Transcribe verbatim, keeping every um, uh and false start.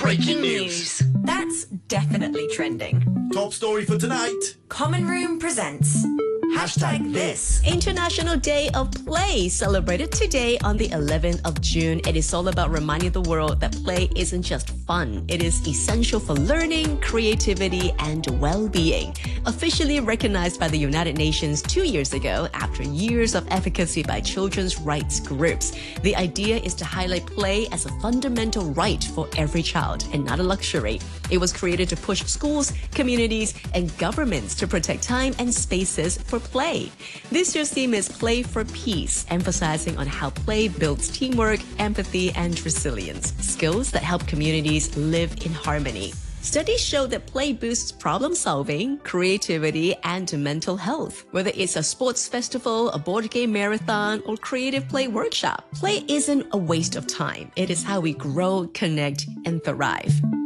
Breaking news. That's definitely trending. Top story for tonight. Common Room presents Hashtag this. International Day of Play, celebrated today on the eleventh of June. It is all about reminding the world that play isn't just fun. It is essential for learning, creativity, and well-being. Officially recognized by the United Nations two years ago after years of advocacy by children's rights groups. The idea is to highlight play as a fundamental right for every child and not a luxury. It was created to push schools, communities, and governments to protect time and spaces for play. This year's theme is Play for Peace, emphasizing on how play builds teamwork, empathy, and resilience, skills that help communities live in harmony. Studies show that play boosts problem solving, creativity, and mental health. Whether it's a sports festival, a board game marathon, or creative play workshop, play isn't a waste of time. It is how we grow, connect, and thrive.